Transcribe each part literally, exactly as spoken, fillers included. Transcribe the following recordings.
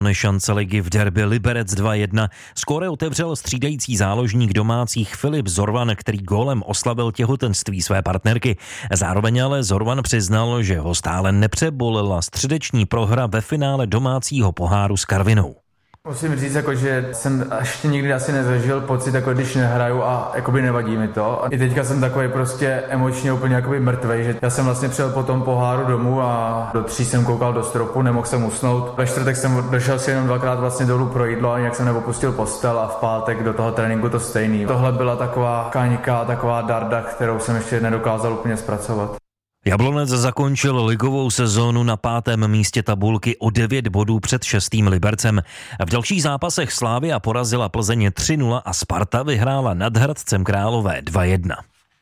Šance ligy v derby Liberec dva jedna. Skóre otevřel střídající záložník domácích Filip Zorvan, který gólem oslavil těhotenství své partnerky. Zároveň ale Zorvan přiznal, že ho stále nepřebolila středeční prohra ve finále domácího poháru s Karvinou. Musím říct, jako, že jsem ještě nikdy asi nezažil pocit, jako když nehraju a jakoby nevadí mi to. I teďka jsem takový prostě emočně úplně jakoby mrtvej, že já jsem vlastně přijel po tom poháru domů a do tří jsem koukal do stropu, nemohl jsem usnout. Ve čtvrtek jsem došel si jenom dvakrát vlastně dolů pro jídlo a nějak jsem neopustil postel a v pátek do toho tréninku to stejný. Tohle byla taková kaňka, taková darda, kterou jsem ještě nedokázal úplně zpracovat. Jablonec zakončil ligovou sezónu na pátém místě tabulky o devět bodů před šestým Libercem. V dalších zápasech Slavia porazila Plzeň tři nula a Sparta vyhrála nad Hradcem Králové dva jedna.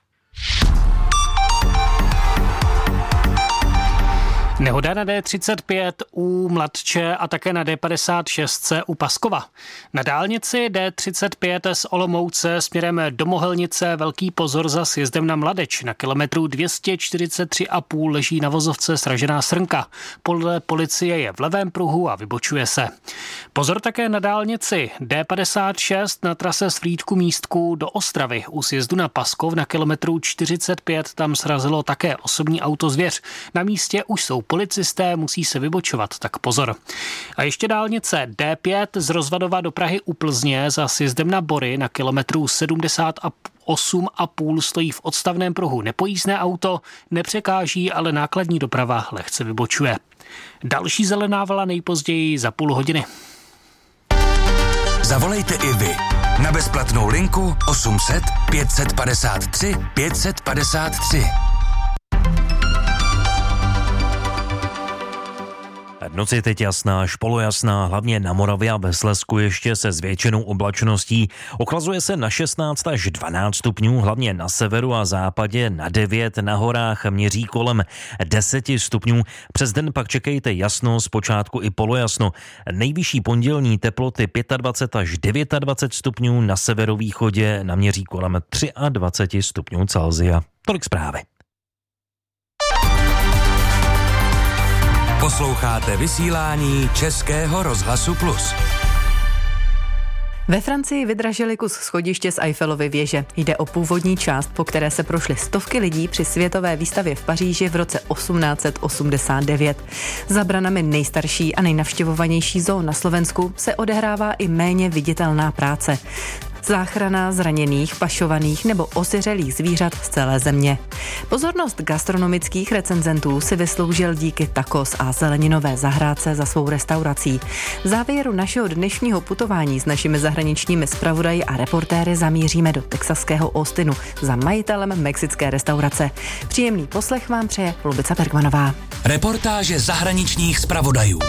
Nehoda na D třicet pět u Mladče a také na D padesát šest u Paskova. Na dálnici D třicet pět z Olomouce směrem do Mohelnice velký pozor za sjezdem na Mladeč. Na kilometru dvě stě čtyřicet tři a půl leží na vozovce sražená srnka. Podle policie je v levém pruhu a vybočuje se. Pozor také na dálnici D padesát šest na trase z Frýdku Místku do Ostravy. U sjezdu na Paskov na kilometru čtyřicet pět tam srazilo také osobní auto Zvěř. Na místě už jsou policisté, musí se vybočovat, tak pozor. A ještě dálnice D pět z Rozvadova do Prahy u Plzně za sjezdem na Bory na kilometru sedmdesát osm a půl stojí v odstavném pruhu nepojízdné auto, nepřekáží, ale nákladní doprava lehce vybočuje. Další zelená vlna nejpozději za půl hodiny. Zavolejte i vy na bezplatnou linku osm set pět padesát tři pět padesát tři. Noc je teď jasná, až polojasná, hlavně na Moravě a ve Slezsku ještě se zvětšenou oblačností. Ochlazuje se na šestnáct až dvanáct stupňů, hlavně na severu a západě, na devět, na horách měří kolem deset stupňů. Přes den pak čekejte jasno, zpočátku i polojasno. Nejvyšší pondělní teploty dvacet pět až dvacet devět stupňů, na severovýchodě naměří kolem dvacet tři stupňů Celsia. Tolik zprávy. Posloucháte vysílání Českého rozhlasu Plus. Ve Francii vydražili kus schodiště z Eiffelovy věže. Jde o původní část, po které se prošly stovky lidí při světové výstavě v Paříži v roce osmnáct set osmdesát devět. Za branami nejstarší a nejnavštěvovanější zoo na Slovensku se odehrává i méně viditelná práce. Záchrana zraněných, pašovaných nebo osiřelých zvířat z celé země. Pozornost gastronomických recenzentů si vysloužil díky tacos a zeleninové zahrádce za svou restaurací. V závěru našeho dnešního putování s našimi zahraničními zpravodaji a reportéry zamíříme do texaského Austinu za majitelem mexické restaurace. Příjemný poslech vám přeje Lubica Bergmanová. Reportáže zahraničních zpravodajů.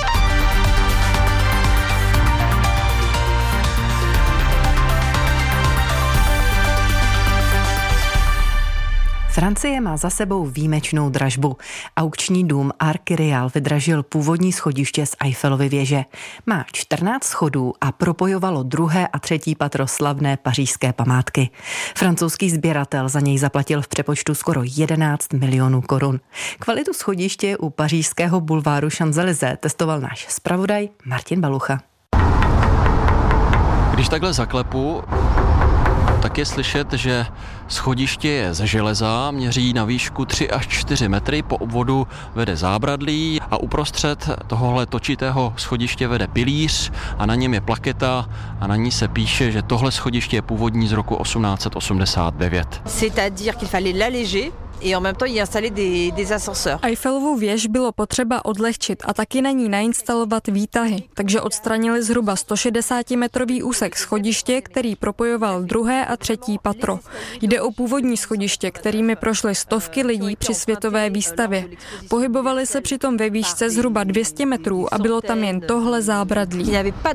Francie má za sebou výjimečnou dražbu. Aukční dům Arc-Réal vydražil původní schodiště z Eiffelovy věže. Má čtrnáct schodů a propojovalo druhé a třetí patro slavné pařížské památky. Francouzský sběratel za něj zaplatil v přepočtu skoro jedenáct milionů korun. Kvalitu schodiště u pařížského bulváru Champs-Élysées testoval náš zpravodaj Martin Balucha. Když takhle zaklepu, tak je slyšet, že schodiště je ze železa, měří na výšku tři až čtyři metry, po obvodu vede zábradlí a uprostřed tohohle točitého schodiště vede pilíř a na něm je plaketa a na ní se píše, že tohle schodiště je původní z roku osmnáct set osmdesát devět. C'est-à-dire qu'il fallait l'alléger et en même temps y installer des, des ascenseurs. Eiffelovu věž bylo potřeba odlehčit a taky na ní nainstalovat výtahy, takže odstranili zhruba sto šedesátimetrový úsek schodiště, který propojoval druhé a třetí patro. Jde o původní schodiště, kterými prošly stovky lidí při světové výstavě. Pohybovali se přitom ve výšce zhruba dvě stě metrů a bylo tam jen tohle zábradlí.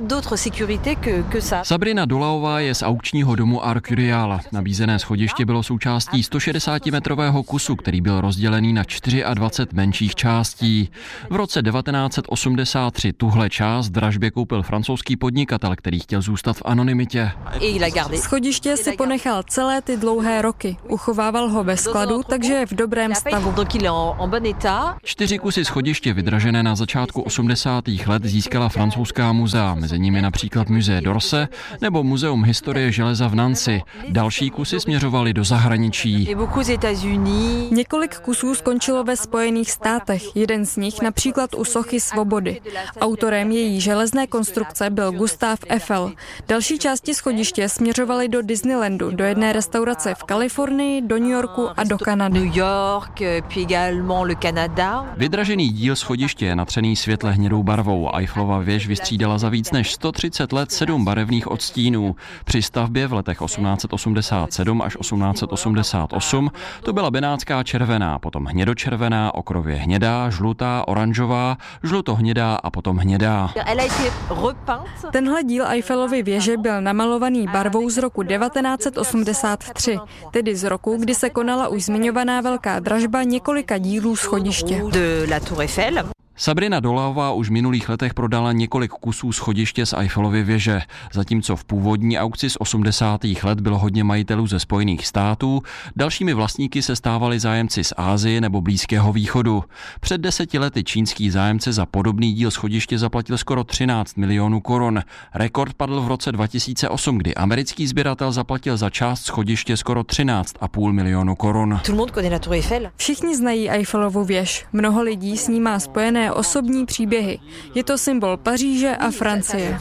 Sabrina Dolaová je z aukčního domu Arc-Réal. Nabízené schodiště bylo součástí sto šedesátimetrového kusu, který byl rozdělený na dvacet čtyři menších částí. V roce devatenáct set osmdesát tři tuhle část dražbě koupil francouzský podnikatel, který chtěl zůstat v anonymitě. Schodiště si ponechal celé ty dlouhé celé roky. Uchovával ho ve skladu, takže je v dobrém stavu. Čtyři kusy schodiště vydražené na začátku osmdesátých let získala francouzská muzea, mezi nimi například Musée d'Orsay nebo Muzeum historie železa v Nancy. Další kusy směřovaly do zahraničí. Několik kusů skončilo ve Spojených státech, jeden z nich například u sochy Svobody. Autorem její železné konstrukce byl Gustav Eiffel. Další části schodiště směřovaly do Disneylandu, do jedné restaurace v Kalifornii, do New Yorku a do Kanady. Vydražený díl schodiště je natřený světle hnědou barvou. Eiffelova věž vystřídala za víc než sto třicet let sedm barevných odstínů. Při stavbě v letech osmnáct set osmdesát sedm až osmnáct set osmdesát osm to byla benátská červená, potom hnědočervená, okrově hnědá, žlutá, oranžová, žlutohnědá a potom hnědá. Tenhle díl Eiffelovy věže byl namalovaný barvou z roku devatenáct set osmdesát tři, tedy z roku, kdy se konala už zmiňovaná velká dražba několika dílů schodiště. Sabrina Dolaová už v minulých letech prodala několik kusů schodiště z Eiffelovy věže, zatímco v původní aukci z osmdesátých let bylo hodně majitelů ze Spojených států, dalšími vlastníky se stávali zájemci z Asie nebo Blízkého východu. Před deseti lety čínský zájemce za podobný díl schodiště zaplatil skoro třináct milionů korun. Rekord padl v roce dva tisíce osm, kdy americký sběratel zaplatil za část schodiště skoro třináct a půl milionu korun. Všichni znají Eiffelovu věž. Mnoho lidí s ní má spojené osobní příběhy. Je to symbol Paříže a Francie.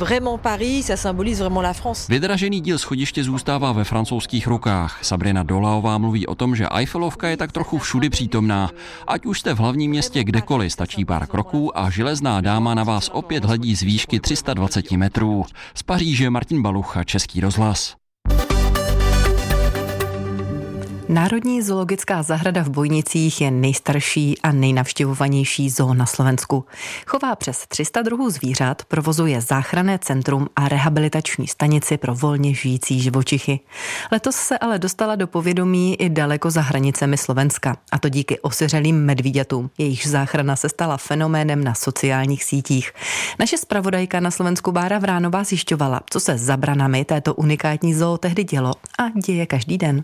Vydražený díl schodiště zůstává ve francouzských rukách. Sabrina Dolaová mluví o tom, že Eiffelovka je tak trochu všudy přítomná. Ať už jste v hlavním městě kdekoliv, stačí pár kroků a železná dáma na vás opět hledí z výšky tři sta dvacet metrů. Z Paříže Martin Balucha, Český rozhlas. Národní zoologická zahrada v Bojnicích je nejstarší a nejnavštěvovanější zoo na Slovensku. Chová přes tři sta druhů zvířat, provozuje záchranné centrum a rehabilitační stanici pro volně žijící živočichy. Letos se ale dostala do povědomí i daleko za hranicemi Slovenska, a to díky osiřelým medvíďatům. Jejichž záchrana se stala fenoménem na sociálních sítích. Naše zpravodajka na Slovensku Bára Vránová zjišťovala, co se za branami této unikátní zoo tehdy dělo a děje každý den.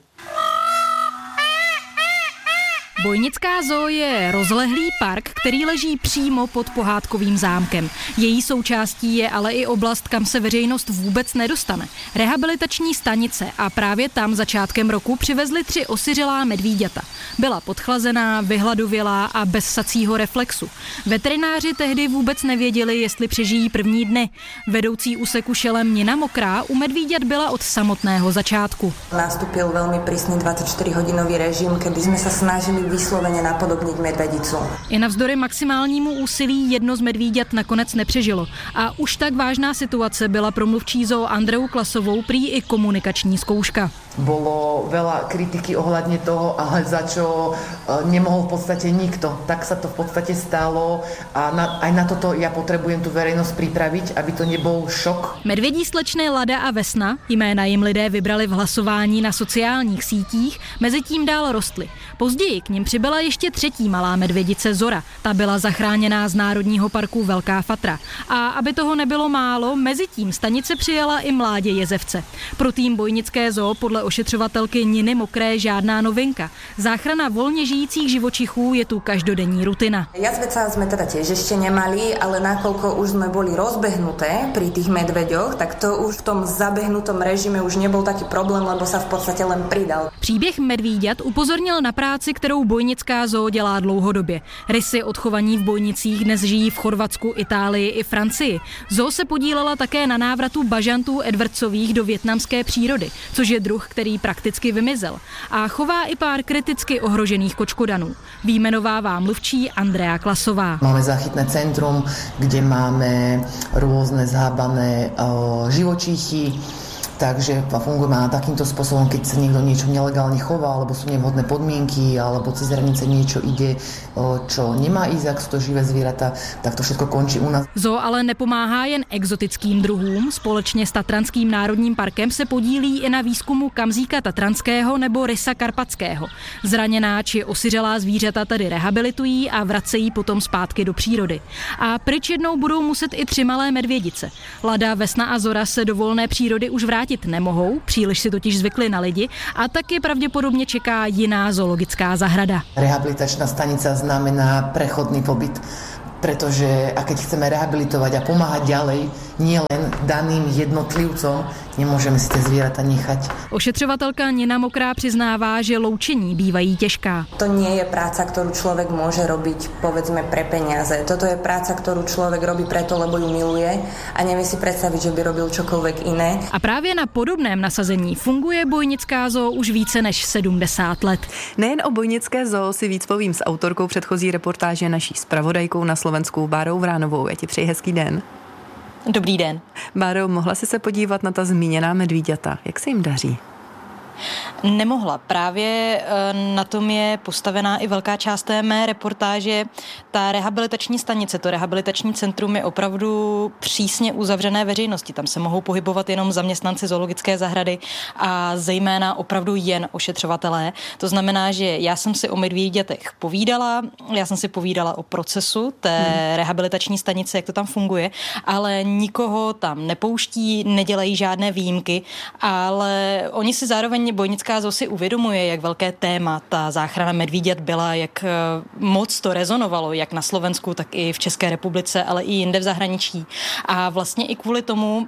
Bojnická zoo je rozlehlý park, který leží přímo pod pohádkovým zámkem. Její součástí je ale i oblast, kam se veřejnost vůbec nedostane. Rehabilitační stanice, a právě tam začátkem roku přivezli tři osiřelá medvíďata. Byla podchlazená, vyhladovělá a bez sacího reflexu. Veterináři tehdy vůbec nevěděli, jestli přežijí první dny. Vedoucí úseku šelem Nina Mokrá u medvíďat byla od samotného začátku. Nastúpil velmi prísny dvadsaťštyrihodinový režim, kedy jsme se snažili vysloveně napodobnit medvědicu. I navzdory maximálnímu úsilí jedno z medvíďat nakonec nepřežilo. A už tak vážná situace byla pro mluvčí zoo Andreu Klasovou prý i komunikační zkouška. Bolo veľa kritiky ohľadne toho, ale za čo nemohol v podstate nikto. Tak sa to v podstate stalo a na, aj na toto ja potrebujem tu verejnosť pripraviť, aby to nebol šok. Medvědí slečny Lada a Vesna, jména jim lidé vybrali v hlasování na sociálních sítích, mezitím dál rostly. Později k nim přibyla ještě třetí malá medvědice Zora. Ta byla zachráněná z Národního parku Velká Fatra. A aby toho nebylo málo, mezitím stanice přijala i mládě jezevce. Pro tým Bojnické zoo podle ošetřovatelky Niny Mokré žádná novinka. Záchrana volně žijících živočichů je tu každodenní rutina. Jazveca sme teda tiež ešte nemali, ale nakoľko už sme boli rozbehnuté pri tých medveďoch, tak to už v tom zabehnutom režime už nebol taký problém, lebo sa v podstate len pridal. Příběh medvíďat upozornil na práci, kterou Bojnická zoo dělá dlouhodobě. Rysy odchovaní v Bojnicích dnes žijí v Chorvatsku, Itálii i Francii. Zoo se podílela také na návratu bažantů Edwardsových do vietnamské přírody, což je druh, který prakticky vymizel. A chová i pár kriticky ohrožených kočkodanů. Výjmenovává mluvčí Andrea Klasová. Máme záchytné centrum, kde máme rôzne zhábané uh, živočichy, takže fungujeme takýmto spôsobom, keď sa niekto niečo nelegálne chová, alebo sú nevhodné podmienky, alebo cez hranice niečo ide, čo nemá ísť, ak sú to živé zvieratá, tak to všetko končí u nás. Zoo ale nepomáhá jen exotickým druhům. Společně s Tatranským národním parkem se podílí i na výzkumu kamzíka tatranského nebo rysa karpatského. Zraněná či osiřelá zvířata tedy rehabilitují a vracejí potom zpátky do přírody. A pryč jednou budou muset i tři malé medvědice. Lada, Vesna a Zora se do volné přírody už vrátí. vrátit nemohou, příliš si totiž zvykli na lidi a taky pravděpodobně čeká jiná zoologická zahrada. Rehabilitačná stanica znamená prechodný pobyt, pretože a keď chceme rehabilitovať a pomáhať ďalej, nie len daným jednotlivcom, nemôžeme si tie zvieratá nechať. Ošetřovatelka Nina Mokrá přiznává, že loučení bývají těžká. To nie je práca, ktorú človek môže robiť, povedzme, pre peniaze. Toto je práca, ktorú človek robí preto, lebo ju miluje a nevie si predstaviť, že by robil čokoľvek iné. A právě na podobném nasazení funguje Bojnická zoo už více než sedmdesát let. Nejen o Bojnické zoo si víc povím s autorkou předchozí reportáže, naší zpravodajkou na Slovensku Bárou Vránovou. Já ti přeji hezký den. Dobrý den. Báro, mohla jsi se podívat na ta zmíněná medvíďata? Jak se jim daří? Nemohla. Právě na tom je postavená i velká část té mé reportáže. Ta rehabilitační stanice, to rehabilitační centrum je opravdu přísně uzavřené veřejnosti. Tam se mohou pohybovat jenom zaměstnanci zoologické zahrady a zejména opravdu jen ošetřovatelé. To znamená, že já jsem si o medvíďatech povídala, já jsem si povídala o procesu té hmm. rehabilitační stanice, jak to tam funguje, ale nikoho tam nepouští, nedělají žádné výjimky, ale oni si zároveň Bojnická zoo si uvědomuje, jak velké téma ta záchrana medvíďat byla, jak moc to rezonovalo, jak na Slovensku, tak i v České republice, ale i jinde v zahraničí. A vlastně i kvůli tomu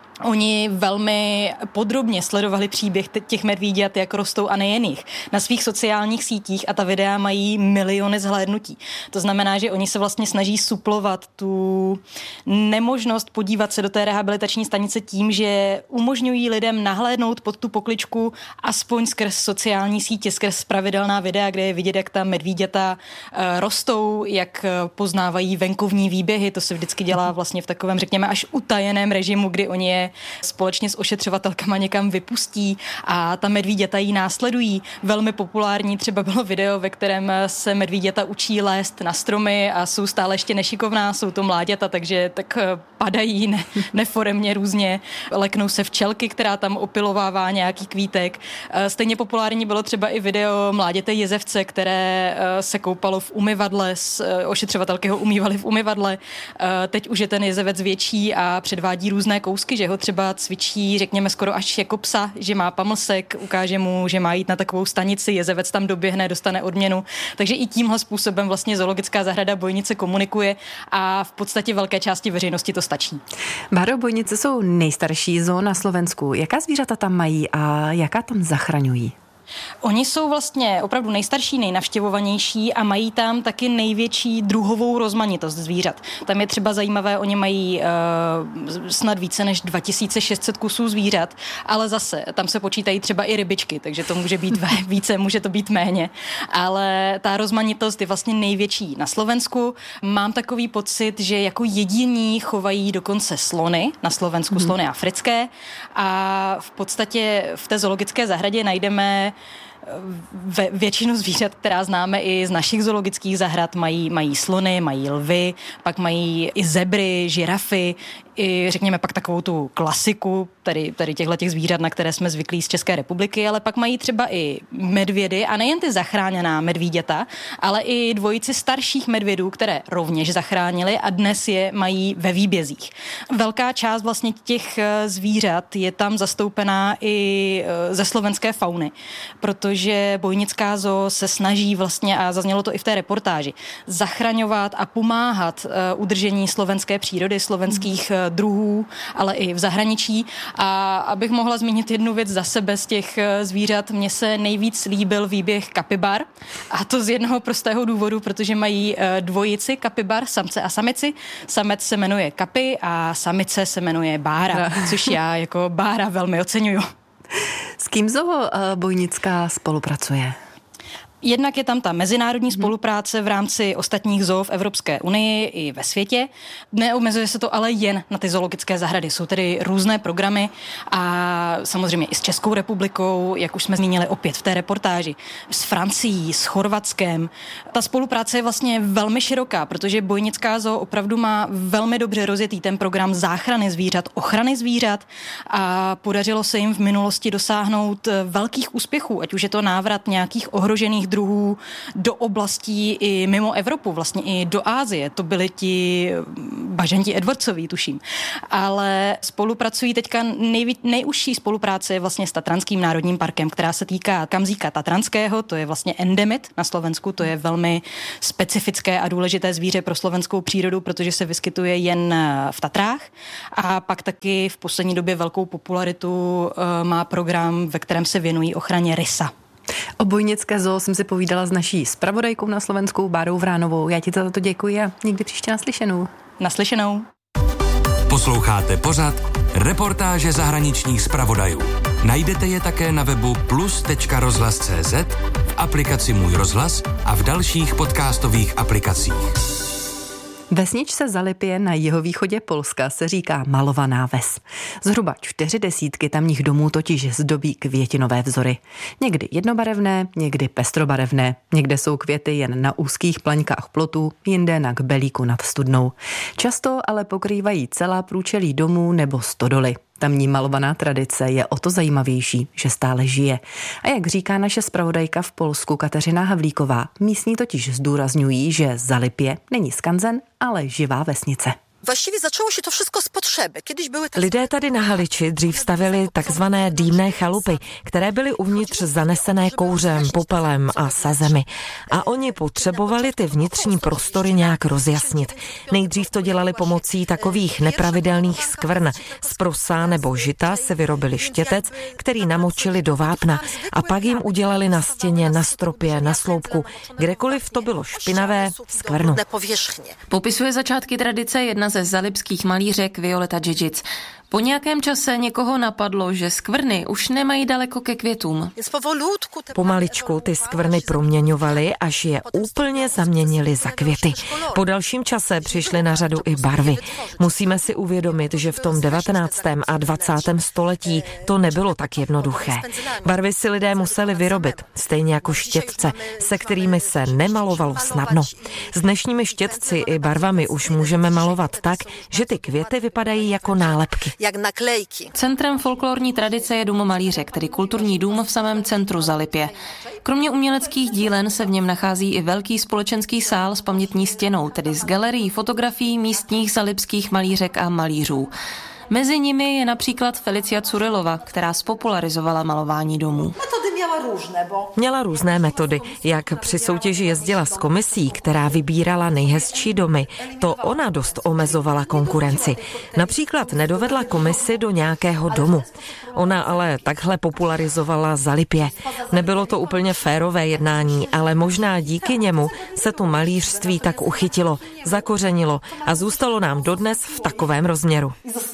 oni velmi podrobně sledovali příběh těch medvíďat, jak rostou a nejen jich, na svých sociálních sítích a ta videa mají miliony zhlédnutí. To znamená, že oni se vlastně snaží suplovat tu nemožnost podívat se do té rehabilitační stanice tím, že umožňují lidem nahlédnout pod tu pokličku aspoň skrz sociální sítě, skrz pravidelná videa, kde je vidět, jak ta medvíďata rostou, jak poznávají venkovní výběhy. To se vždycky dělá vlastně v takovém, řekněme, až utajeném režimu, kdy oni je společně s ošetřovatelkama někam vypustí a ta medvíďata jí následují. Velmi populární třeba bylo video, ve kterém se medvíďata učí lézt na stromy a jsou stále ještě nešikovná, jsou to mláďata, takže tak padají ne, neforemně různě, leknou se včelky, která tam opilovává nějaký kvítek. Stejně populární bylo třeba i video mláděte jezevce, které se koupalo v umyvadle, ošetřovatelky ho umývaly v umyvadle. Teď už je ten jezevec větší a předvádí různé kousky, že ho třeba cvičí, řekněme, skoro až jako psa, že má pamlsek, ukáže mu, že má jít na takovou stanici, jezevec tam doběhne, dostane odměnu. Takže i tímhle způsobem vlastně zoologická zahrada Bojnice komunikuje a v podstatě velké části veřejnosti to stačí. Báro, Bojnice jsou nejstarší zoo na Slovensku. Jaká zvířata tam mají a jaká tam zachraňují? Oni jsou vlastně opravdu nejstarší, nejnavštěvovanější a mají tam taky největší druhovou rozmanitost zvířat. Tam je třeba zajímavé, oni mají uh, snad více než dva tisíce šest set kusů zvířat, ale zase tam se počítají třeba i rybičky, takže to může být více, může to být méně. Ale ta rozmanitost je vlastně největší na Slovensku. Mám takový pocit, že jako jediní chovají dokonce slony, na Slovensku hmm. slony africké a v podstatě v té zoologické zahradě najdeme Ve, většinu zvířat, která známe i z našich zoologických zahrad, mají, mají slony, mají lvy, pak mají i zebry, žirafy, i řekněme pak takovou tu klasiku, tady, tady těchto těch zvířat, na které jsme zvyklí z České republiky, ale pak mají třeba i medvědy a nejen ty zachráněná medvíďata, ale i dvojici starších medvědů, které rovněž zachránili a dnes je mají ve výbězích. Velká část vlastně těch zvířat je tam zastoupená i ze slovenské fauny, protože Bojnická zoo se snaží vlastně, a zaznělo to i v té reportáži, zachraňovat a pomáhat udržení slovenské přírody, slovenských druhů, ale i v zahraničí. A abych mohla zmínit jednu věc za sebe z těch zvířat, mně se nejvíc líbil výběh kapibar. A to z jednoho prostého důvodu, protože mají dvojici kapibar, samce a samici. Samec se jmenuje Kapi a samice se jmenuje Bára, což já jako Bára velmi oceňuju. S kým zoo Bojnická spolupracuje? Jednak je tam ta mezinárodní spolupráce v rámci ostatních zoo v Evropské unii i ve světě. Neomezuje se to ale jen na ty zoologické zahrady. Jsou tedy různé programy a samozřejmě i s Českou republikou, jak už jsme zmínili opět v té reportáži, s Francií, s Chorvatskem. Ta spolupráce je vlastně velmi široká, protože Bojnická zoo opravdu má velmi dobře rozjetý ten program záchrany zvířat, ochrany zvířat a podařilo se jim v minulosti dosáhnout velkých úspěchů, ať už je to návrat nějakých ohrožených druhů do oblastí i mimo Evropu, vlastně i do Asie. To byli ti bažanti Edwardsoví, tuším. Ale spolupracují teďka nejví, nejužší spolupráce vlastně s Tatranským národním parkem, která se týká kamzíka tatranského, to je vlastně endemit na Slovensku, to je velmi specifické a důležité zvíře pro slovenskou přírodu, protože se vyskytuje jen v Tatrách. A pak taky v poslední době velkou popularitu má program, ve kterém se věnují ochraně rysa. O Bojnické zoo jsem si povídala s naší zpravodajkou na Slovensku, Bárou Vránovou. Já ti za to děkuji a někdy příště naslyšenou. Naslyšenou. Posloucháte pořad Reportáže zahraničních zpravodajů. Najdete je také na webu plus tečka rozhlas tečka cé zet, v aplikaci Můj rozhlas a v dalších podcastových aplikacích. Vesničce Zalipje na jihovýchodě Polska se říká malovaná ves. Zhruba čtyři desítky tamních domů totiž zdobí květinové vzory. Někdy jednobarevné, někdy pestrobarevné. Někde jsou květy jen na úzkých plaňkách plotů, jinde na kbelíku nad studnou. Často ale pokrývají celá průčelí domů nebo stodoly. Tamní malovaná tradice je o to zajímavější, že stále žije. A jak říká naše zpravodajka v Polsku Kateřina Havlíková, místní totiž zdůrazňují, že Zalipje není skanzen, ale živá vesnice. Właściwie zaczęło się to wszystko z potrzeby. Kiedyś były tak... Lidé tady na Haliči dřív stavili takzvané dýmné chalupy, které byly uvnitř zanesené kouřem, popelem a sazemi. A oni potřebovali ty vnitřní prostory nějak rozjasnit. Nejdřív to dělali pomocí takových nepravidelných skvrn. Z prosa nebo žita se vyrobili štětec, který namočili do vápna a pak jim udělali na stěně, na stropě, na sloupku, kdekoliv to bylo špinavé, skvrnu. Popisuje začátky tradice jedna ze zalipských malířek Violeta Džižic. Po nějakém čase někoho napadlo, že skvrny už nemají daleko ke květům. Pomaličku ty skvrny proměňovaly, až je úplně zaměnili za květy. Po dalším čase přišly na řadu i barvy. Musíme si uvědomit, že v tom devatenáctém a dvacátém století to nebylo tak jednoduché. Barvy si lidé museli vyrobit, stejně jako štětce, se kterými se nemalovalo snadno. S dnešními štětci i barvami už můžeme malovat tak, že ty květy vypadají jako nálepky. Jak naklejky. Centrem folklorní tradice je dům malířek, tedy kulturní dům v samém centru Zalipje. Kromě uměleckých dílen se v něm nachází i velký společenský sál s pamětní stěnou, tedy s galerií fotografií místních zalipských malířek a malířů. Mezi nimi je například Felicia Curilova, která spopularizovala malování domů. Měla různé metody, jak při soutěži jezdila s komisí, která vybírala nejhezčí domy, to ona dost omezovala konkurenci. Například nedovedla komisi do nějakého domu. Ona ale takhle popularizovala Zalipje. Nebylo to úplně férové jednání, ale možná díky němu se to malířství tak uchytilo, zakořenilo a zůstalo nám dodnes v takovém rozměru.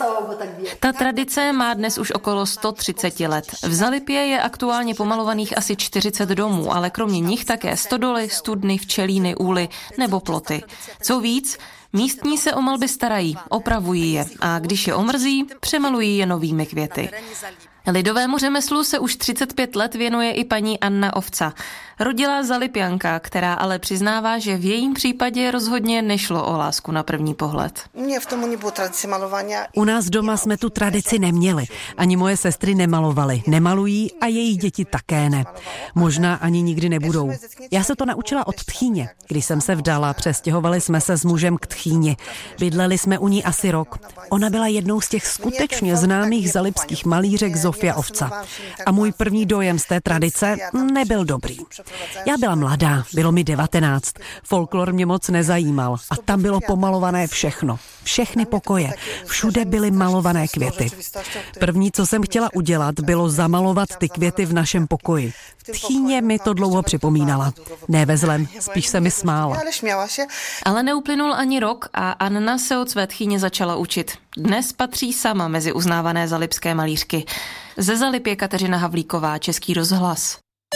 Ta tradice má dnes už okolo sto třicet let. V Zalipje je aktuálně pomalovaných asi čtyřicet domů, ale kromě nich také stodoly, studny, včelíny, úly nebo ploty. Co víc, místní se o malby starají, opravují je a když je omrzí, přemalují je novými květy. Lidovému řemeslu se už třicet pět let věnuje i paní Anna Ovca. Rodilá Zalipjanka, která ale přiznává, že v jejím případě rozhodně nešlo o lásku na první pohled. U nás doma jsme tu tradici neměli. Ani moje sestry nemalovaly. Nemalují a jejich děti také ne. Možná ani nikdy nebudou. Já se to naučila od tchýně. Když jsem se vdala, přestěhovali jsme se s mužem k tchýni. Bydleli jsme u ní asi rok. Ona byla jednou z těch skutečně známých zalipských malířek Zofia Ovca. A můj první dojem z té tradice nebyl dobrý. Já byla mladá, bylo mi devatenáct, folklor mě moc nezajímal a tam bylo pomalované všechno. Všechny pokoje, všude byly malované květy. První, co jsem chtěla udělat, bylo zamalovat ty květy v našem pokoji. Tchýně mi to dlouho připomínala. Ne ve zlém, spíš se mi smála. Ale neuplynul ani rok a Anna se od své tchýně začala učit. Dnes patří sama mezi uznávané zalipské malířky. Ze Zalipje Kateřina Havlíková, Český rozhlas.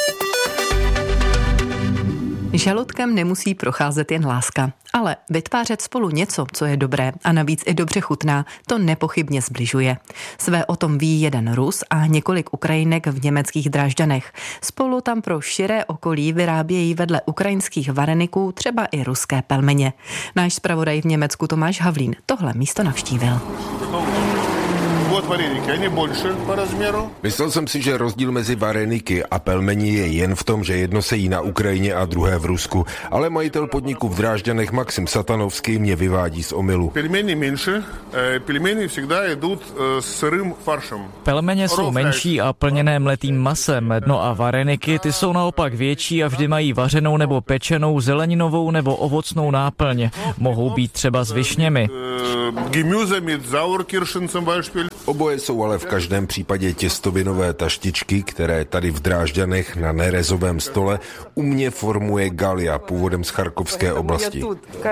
Žaludkem nemusí procházet jen láska, ale vytvářet spolu něco, co je dobré a navíc i dobře chutná, to nepochybně zbližuje. Své o tom ví jeden Rus a několik Ukrajinek v německých Drážďanech. Spolu tam pro širé okolí vyrábějí vedle ukrajinských vareniků třeba i ruské pelmeně. Náš zpravodaj v Německu Tomáš Havlín tohle místo navštívil. Myslel jsem si, že rozdíl mezi vareniky a pelmeni je jen v tom, že jedno se jí na Ukrajině a druhé v Rusku, ale majitel podniku v Drážďanech Maxim Satanovský mě vyvádí z omylu. Pelmeni menší, pelmeni vždycky jdou s syrým faršem. Pelmeně jsou menší a plněné mletým masem, no a vareniky ty jsou naopak větší a vždy mají vařenou nebo pečenou zeleninovou nebo ovocnou náplň. Mohou být třeba s višněmi. Oboje jsou ale v každém případě těstovinové taštičky, které tady v Drážďanech na nerezovém stole u mě formuje Galia, původem z Charkovské oblasti.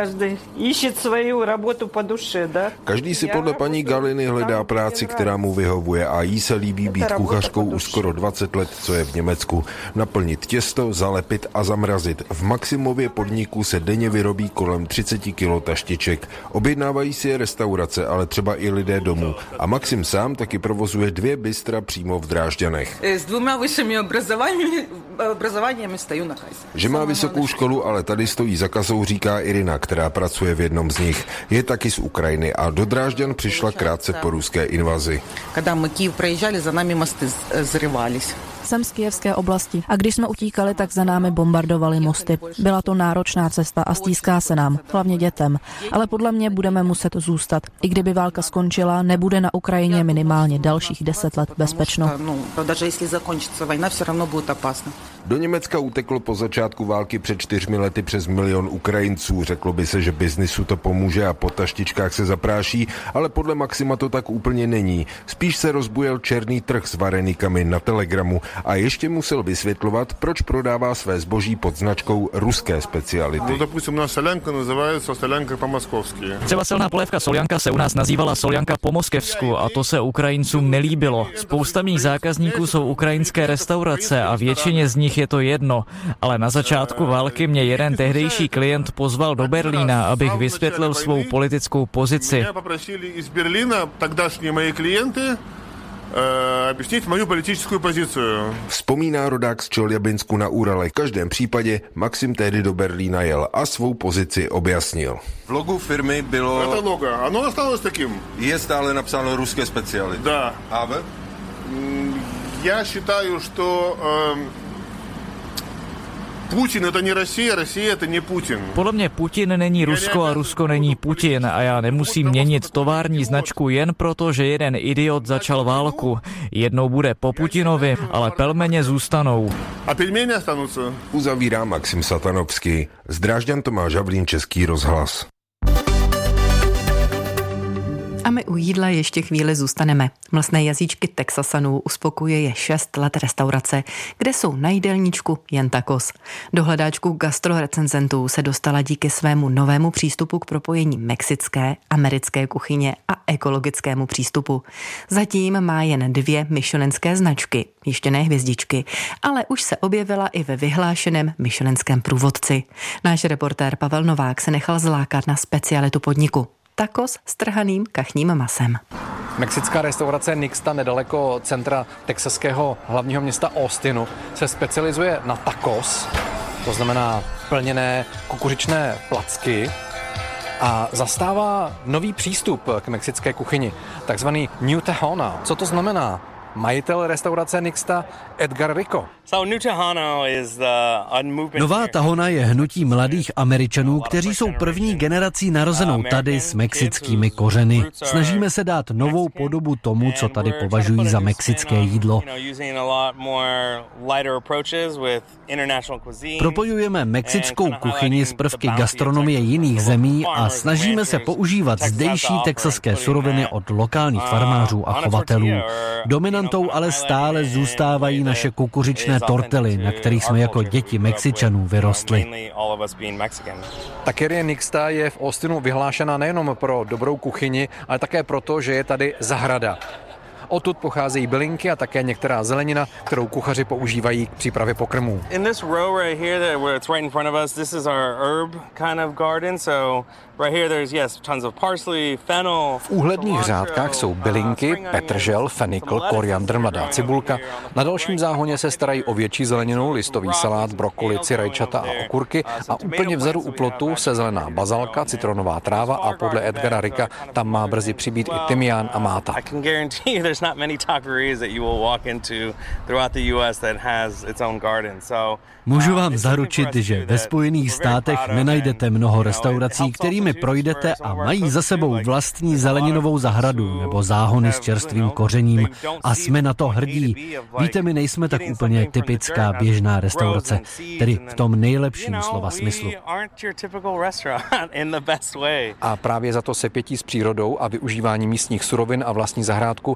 Každý si podle paní Galiny hledá práci, která mu vyhovuje, a jí se líbí být kuchařkou už skoro dvacet let, co je v Německu. Naplnit těsto, zalepit a zamrazit. V Maximově podniku se denně vyrobí kolem třicet kilo taštiček. Objednávají si je restaurace, ale třeba i lidé domů. A Maxim sám taky provozuje dvě bystra přímo v Drážďanech. S dvěma vyššími obrazováními stojí na kase. Že má vysokou školu, ale tady stojí za kasou, říká Irina, která pracuje v jednom z nich. Je taky z Ukrajiny a do Drážďan přišla krátce po ruské invazi. Když my Kyjev projížděli, za námi mosty zrývались. Jsem z kyjevské oblasti a když jsme utíkali, tak za námi bombardovali mosty. Byla to náročná cesta a stýská se nám, hlavně dětem. Ale podle mě budeme muset zůstat. I kdyby válka skončila, nebude na Ukrajině minimálně dalších deset let bezpečno. Do Německa uteklo po začátku války před čtyřmi lety přes milion Ukrajinců. Řeklo by se, že biznisu to pomůže a po taštičkách se zapráší, ale podle Maxima to tak úplně není. Spíš se rozbujel černý trh s varenikami na Telegramu a ještě musel vysvětlovat, proč prodává své zboží pod značkou ruské speciality. Třeba silná polévka soljanka se u nás nazývala soljanka po moskevsku a to se Ukrajincům nelíbilo. Spousta mých zákazníků jsou ukrajinské restaurace a většině z nich je to jedno. Ale na začátku války mě jeden tehdejší klient pozval do Berlína, abych vysvětlil svou politickou pozici. Объяснить мою политическую позицию. Vzpomíná rodák z Čeljabinsku na Urale. V každém případě Maxim tehdy do Berlína jel a svou pozici objasnil. V logu firmy bylo... Это лого. Оно осталось таким. Je stále napsáno ruské speciality. Да. A vy? Я считаю, что... Putin to není Rusie, Rusie to není Putin. Podle mě Putin není Rusko a Rusko není Putin a já nemusím měnit tovární značku jen proto, že jeden idiot začal válku. Jednou bude po Putinovi, ale pelmeně zůstanou. A pelmeni ostanutся. Uzavírá Maxim Satanovský. Z Drážďan Tomáš Havlín, Český rozhlas. A my u jídla ještě chvíli zůstaneme. Mlsné jazyčky Texasanů uspokuje je šest let restaurace, kde jsou na jídelníčku jen tacos. Do hledáčku gastrorecenzentů se dostala díky svému novému přístupu k propojení mexické, americké kuchyně a ekologickému přístupu. Zatím má jen dvě michelinské značky, ještě ne hvězdičky, ale už se objevila i ve vyhlášeném michelinském průvodci. Náš reportér Pavel Novák se nechal zlákat na specialitu podniku. Tacos s trhaným kachním masem. Mexická restaurace Nixta nedaleko centra texaského hlavního města Austinu se specializuje na tacos, to znamená plněné kukuřičné placky, a zastává nový přístup k mexické kuchyni, takzvaný New Tejano. Co to znamená? Majitel restaurace Nixta Edgar Rico. Nová tahona je hnutí mladých Američanů, kteří jsou první generací narozenou tady s mexickými kořeny. Snažíme se dát novou podobu tomu, co tady považují za mexické jídlo. Propojujeme mexickou kuchyni s prvky gastronomie jiných zemí a snažíme se používat zdejší texaské suroviny od lokálních farmářů a chovatelů. Dominantou ale stále zůstávají naše kukuřičné tortely, na kterých jsme jako děti Mexičanů vyrostli. Taquerie Nixta je v Austinu vyhlášena nejenom pro dobrou kuchyni, ale také proto, že je tady zahrada. Odtud pocházejí bylinky a také některá zelenina, kterou kuchaři používají k přípravě pokrmů. V úhledných řádkách jsou bylinky, petržel, fenikl, koriandr, mladá cibulka. Na dalším záhoně se starají o větší zeleninu, listový salát, brokolici, rajčata a okurky a úplně vzadu u plotu se zelená bazalka, citronová tráva a podle Edgara Ricka tam má brzy přibýt i tymián a máta. Můžu vám zaručit, že ve Spojených státech nenajdete mnoho restaurací, kterými projdete a mají za sebou vlastní zeleninovou zahradu nebo záhony s čerstvým kořením a jsme na to hrdí. Víte, my nejsme tak úplně typická běžná restaurace, tedy v tom nejlepším slova smyslu. A právě za to sepětí s přírodou a využívání místních surovin a vlastní zahrádku